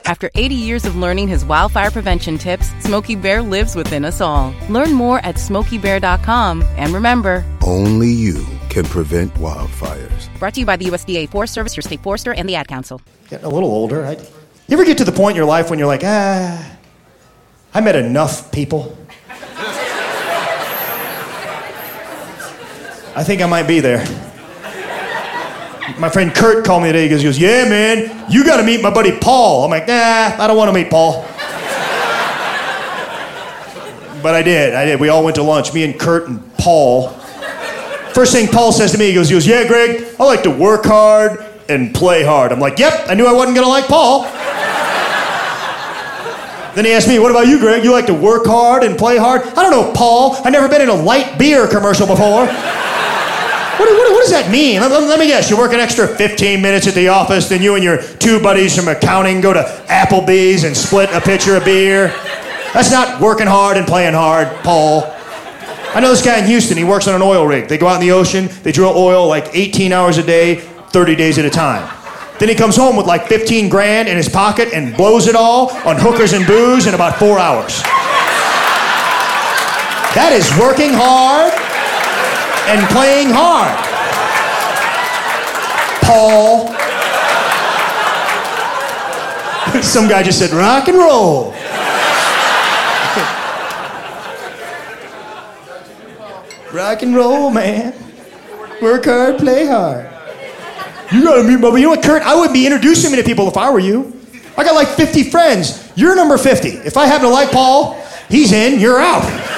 After 80 years of learning his wildfire prevention tips, Smokey Bear lives within us all. Learn more at SmokeyBear.com. And remember, only you can prevent wildfires. Brought to you by the USDA Forest Service, your state forester, and the Ad Council. Getting a little older. You ever get to the point in your life when you're like, I met enough people. I think I might be there. My friend Kurt called me today. He goes, yeah, man, you got to meet my buddy Paul. I'm like, I don't want to meet Paul. But I did. We all went to lunch, me and Kurt and Paul. First thing Paul says to me, he goes, yeah, Greg, I like to work hard and play hard. I'm like, yep, I knew I wasn't going to like Paul. Then he asked me, what about you, Greg? You like to work hard and play hard? I don't know, Paul. I've never been in a light beer commercial before. What does that mean? Let me guess. You work an extra 15 minutes at the office, then you and your two buddies from accounting go to Applebee's and split a pitcher of beer. That's not working hard and playing hard, Paul. I know this guy in Houston. He works on an oil rig. They go out in the ocean. They drill oil like 18 hours a day, 30 days at a time. Then he comes home with like 15 grand in his pocket and blows it all on hookers and booze in about 4 hours. That is working hard and playing hard. Paul. Some guy just said, rock and roll. Rock and roll, man. Work hard, play hard. You gotta meet my... You know what, Kurt? I wouldn't be introducing me to people if I were you. I got like 50 friends. You're number 50. If I happen to like Paul, he's in, you're out.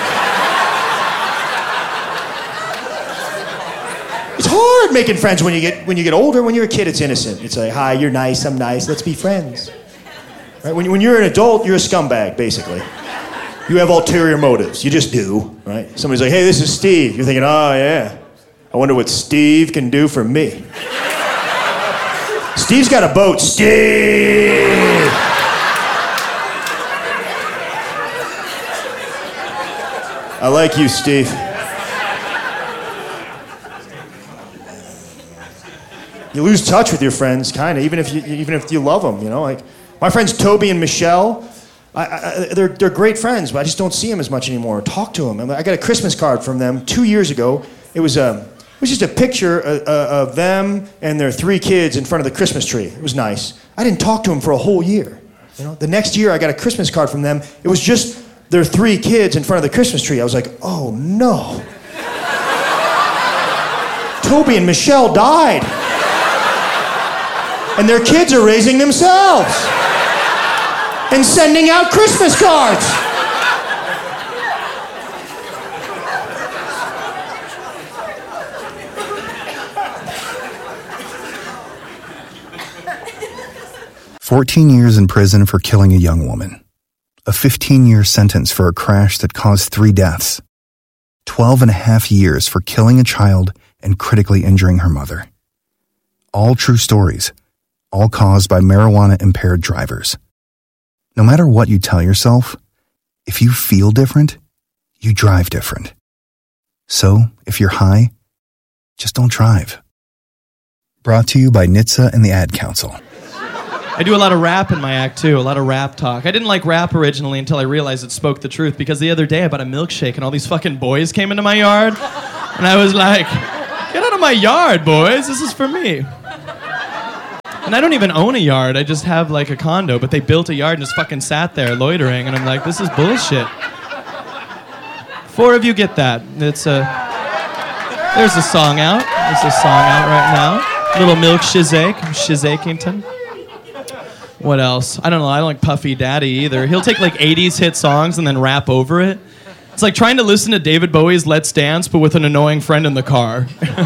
It's hard making friends when you get older. When you're a kid, it's innocent. It's like, hi, you're nice, I'm nice, let's be friends. Right? When you're an adult, you're a scumbag, basically. You have ulterior motives. You just do, right? Somebody's like, hey, this is Steve. You're thinking, oh, yeah. I wonder what Steve can do for me. Steve's got a boat. Steve! I like you, Steve. You lose touch with your friends, kind of, even if you love them, you know? Like, my friends Toby and Michelle, they're great friends, but I just don't see them as much anymore. Talk to them. I got a Christmas card from them 2 years ago. It was just a picture of them and their 3 kids in front of the Christmas tree. It was nice. I didn't talk to them for a whole year. You know, the next year I got a Christmas card from them. It was just their 3 kids in front of the Christmas tree. I was like, oh no. Toby and Michelle died. And their kids are raising themselves and sending out Christmas cards. "14 years in prison for killing a young woman. A 15-year sentence for a crash that caused 3 deaths. 12 and a half years for killing a child and critically injuring her mother. All true stories, all caused by marijuana-impaired drivers. No matter what you tell yourself, if you feel different, you drive different. So, if you're high, just don't drive." Brought to you by NHTSA and the Ad Council. I do a lot of rap in my act, too, a lot of rap talk. I didn't like rap originally until I realized it spoke the truth, because the other day I bought a milkshake and all these fucking boys came into my yard, and I was like, get out of my yard, boys, this is for me. And I don't even own a yard, I just have like a condo, but they built a yard and just fucking sat there loitering, and I'm like, this is bullshit. 4 of you get that. There's a song out. There's a song out right now. Little Milk Shizake, Shizakington. What else? I don't know, I don't like Puffy Daddy either. He'll take like 80s hit songs and then rap over it. It's like trying to listen to David Bowie's Let's Dance, but with an annoying friend in the car.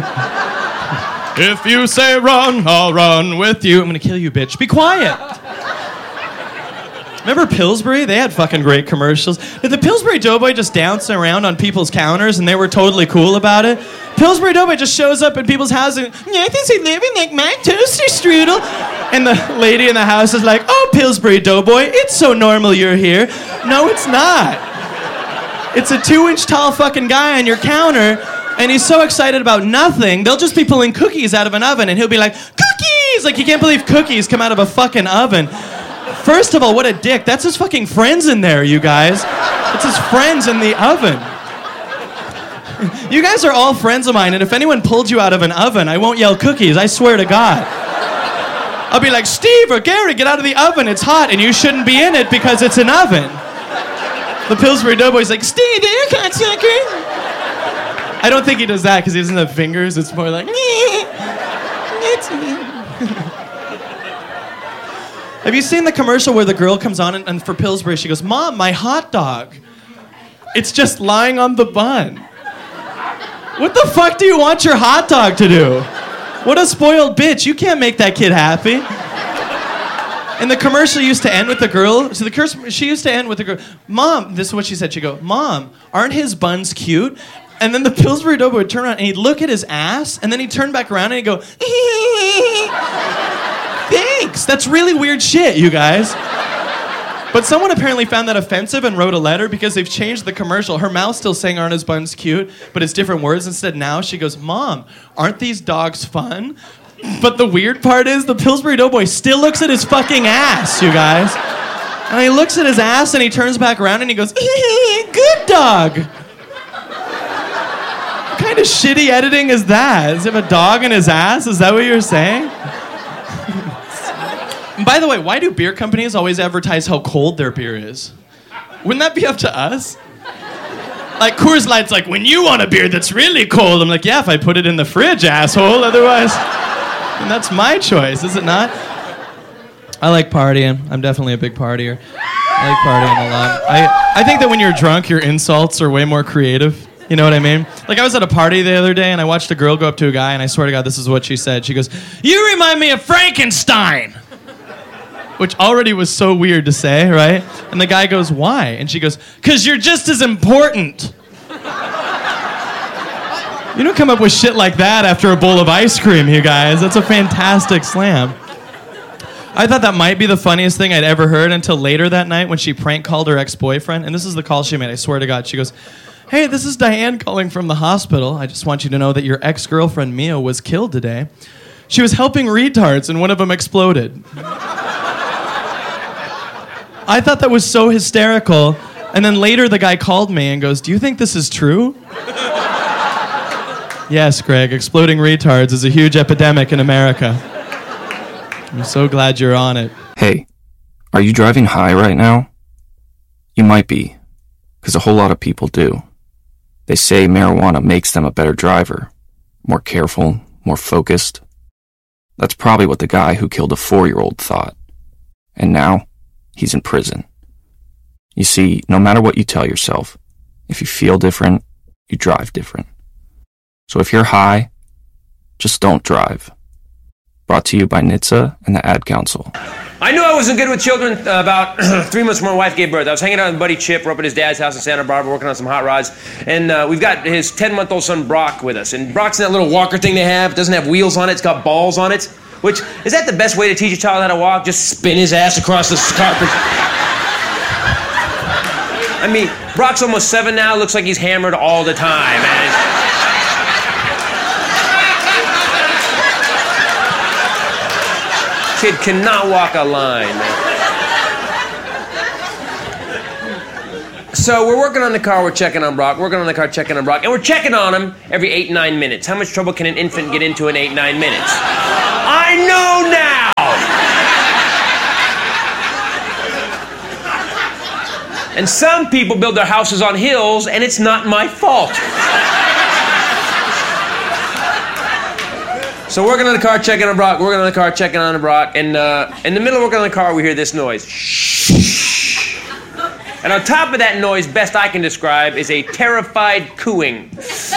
If you say run, I'll run with you. I'm gonna kill you, bitch. Be quiet. Remember Pillsbury? They had fucking great commercials. Did the Pillsbury Doughboy just dance around on people's counters and they were totally cool about it? Pillsbury Doughboy just shows up in people's houses and, yeah, this is living like my toaster strudel. And the lady in the house is like, oh, Pillsbury Doughboy, it's so normal you're here. No, it's not. It's a 2-inch tall fucking guy on your counter, and he's so excited about nothing, they'll just be pulling cookies out of an oven, and he'll be like, cookies! Like, you can't believe cookies come out of a fucking oven. First of all, what a dick. That's his fucking friends in there, you guys. It's his friends in the oven. You guys are all friends of mine, and if anyone pulled you out of an oven, I won't yell cookies, I swear to God. I'll be like, Steve or Gary, get out of the oven, it's hot, and you shouldn't be in it because it's an oven. The Pillsbury Doughboy's like, Steve, the aircon sucker. I don't think he does that because he doesn't have fingers. It's more like, it's me. Have you seen the commercial where the girl comes on and for Pillsbury, she goes, Mom, my hot dog. It's just lying on the bun. What the fuck do you want your hot dog to do? What a spoiled bitch. You can't make that kid happy. And the commercial used to end with the girl. So she used to end with the girl. Mom, this is what she said. She'd go, Mom, aren't his buns cute? And then the Pillsbury Doughboy would turn around and he'd look at his ass, and then he'd turn back around and he'd go, thanks. That's really weird shit, you guys. But someone apparently found that offensive and wrote a letter because they've changed the commercial. Her mouth's still saying aren't his buns cute, but it's different words. Instead now she goes, Mom, aren't these dogs fun? But the weird part is the Pillsbury Doughboy still looks at his fucking ass, you guys. And he looks at his ass and he turns back around and he goes, good dog. What kind of shitty editing is that? Does he have a dog in his ass? Is that what you're saying? And by the way, why do beer companies always advertise how cold their beer is? Wouldn't that be up to us? Like Coors Light's like, when you want a beer that's really cold, I'm like, yeah, if I put it in the fridge, asshole, otherwise, and that's my choice, is it not? I like partying. I'm definitely a big partier. I like partying a lot. I think that when you're drunk, your insults are way more creative. You know what I mean? Like I was at a party the other day and I watched a girl go up to a guy and I swear to God, this is what she said. She goes, you remind me of Frankenstein. Which already was so weird to say, right? And the guy goes, why? And she goes, 'cause you're just as important. You don't come up with shit like that after a bowl of ice cream, you guys. That's a fantastic slam. I thought that might be the funniest thing I'd ever heard until later that night when she prank called her ex-boyfriend. And this is the call she made, I swear to God. She goes, hey, this is Diane calling from the hospital. I just want you to know that your ex-girlfriend, Mia, was killed today. She was helping retards and one of them exploded. I thought that was so hysterical. And then later the guy called me and goes, do you think this is true? Yes, Greg, exploding retards is a huge epidemic in America. I'm so glad you're on it. Hey, are you driving high right now? You might be, because a whole lot of people do. They say marijuana makes them a better driver, more careful, more focused. That's probably what the guy who killed a 4-year-old thought. And now, he's in prison. You see, no matter what you tell yourself, if you feel different, you drive different. So if you're high, just don't drive. Brought to you by NHTSA and the Ad Council. I knew I wasn't good with children about 3 months before my wife gave birth. I was hanging out with my buddy Chip. We're up at his dad's house in Santa Barbara working on some hot rods. And we've got his 10-month-old son Brock with us. And Brock's in that little walker thing they have. It doesn't have wheels on it. It's got balls on it. Which, is that the best way to teach a child how to walk? Just spin his ass across the carpet? I mean, Brock's almost 7 now. Looks like he's hammered all the time, man. Kid cannot walk a line, man. So we're working on the car, we're checking on Brock, and we're checking on him every 8-9 minutes. How much trouble can an infant get into in 8-9 minutes? I know now! And some people build their houses on hills, and it's not my fault. So working on the car, checking on Brock, and in the middle of working on the car, we hear this noise. Shh. And on top of that noise, best I can describe, is a terrified cooing. Just...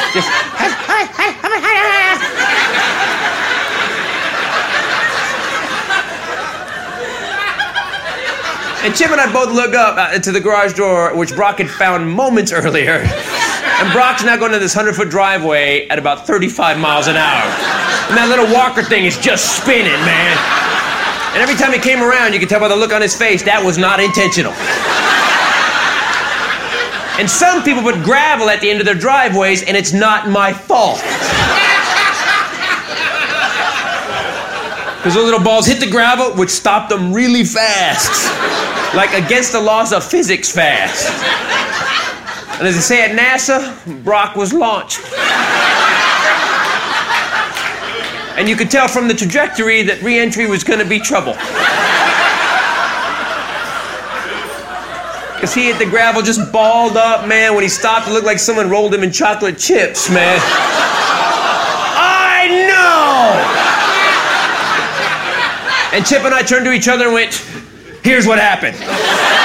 And Chip and I both look up to the garage door, which Brock had found moments earlier. And Brock's now going to this 100-foot driveway at about 35 miles an hour. And that little walker thing is just spinning, man. And every time he came around, you could tell by the look on his face, that was not intentional. And some people put gravel at the end of their driveways, and it's not my fault. Because those little balls hit the gravel, which stopped them really fast. Like against the laws of physics fast. And as they say at NASA, Brock was launched. And you could tell from the trajectory that re-entry was gonna be trouble. Because he hit the gravel just balled up, man. When he stopped, it looked like someone rolled him in chocolate chips, man. I know! And Chip and I turned to each other and went, here's what happened.